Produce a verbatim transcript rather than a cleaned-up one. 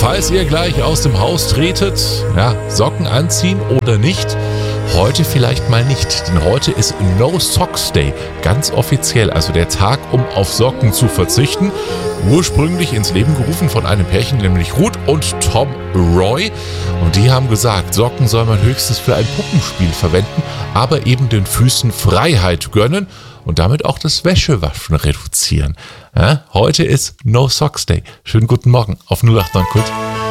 Falls ihr gleich aus dem Haus tretet, ja, Socken anziehen oder nicht, heute vielleicht mal nicht, denn heute ist No Socks Day, ganz offiziell, also der Tag, um auf Socken zu verzichten. Ursprünglich ins Leben gerufen von einem Pärchen, nämlich Ruth und Tom Roy. Und die haben gesagt, Socken soll man höchstens für ein Puppenspiel verwenden, aber eben den Füßen Freiheit gönnen und damit auch das Wäschewaschen reduzieren. Ja, heute ist No Socks Day. Schönen guten Morgen auf null acht neun Kult.